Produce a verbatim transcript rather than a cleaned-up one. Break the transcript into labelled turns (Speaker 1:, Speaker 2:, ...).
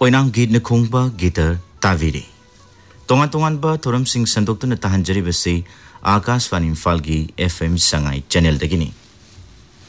Speaker 1: ओइनांग गीत नखोंबा गिटार ताविरी तोंगान तोंगान बा थोरम सिंह संदोक्तुना ताहंजरी बसी आकाशवाणी इम्फाल की एफएम संगाई चैनल दगिनी